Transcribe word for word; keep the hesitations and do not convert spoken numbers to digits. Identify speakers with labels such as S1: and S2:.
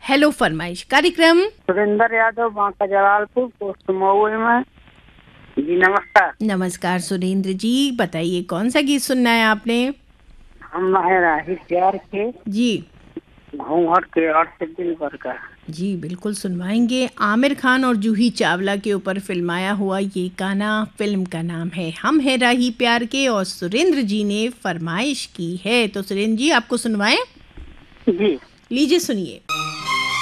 S1: Hello फरमाइश कार्यक्रम।
S2: Surendra Yadav, Banka Jalalpur, post Mau में। जी नमस्कार।
S1: नमस्कार सुरेंद्र जी, बताइए कौन सा गीत सुनना है आपने?
S2: हम है राही प्यार के
S1: जी
S2: घूंघट के और से दिल भर का।
S1: जी बिल्कुल सुनवाएंगे। आमिर खान और जूही चावला के ऊपर फिल्माया हुआ ये गाना, फिल्म का नाम है हम है राही प्यार के और सुरेंद्र जी ने फरमाइश की है, तो सुरेंद्र जी आपको सुनवाएं?
S2: जी
S1: लीजिए सुनिए।